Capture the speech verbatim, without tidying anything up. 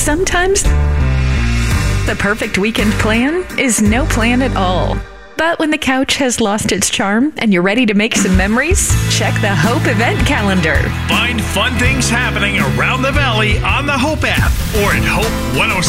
sometimes the perfect weekend plan is no plan at all. But when the couch has lost its charm and you're ready to make some memories, check the Hope event calendar. Find fun things happening around the valley on the Hope app or at hope ten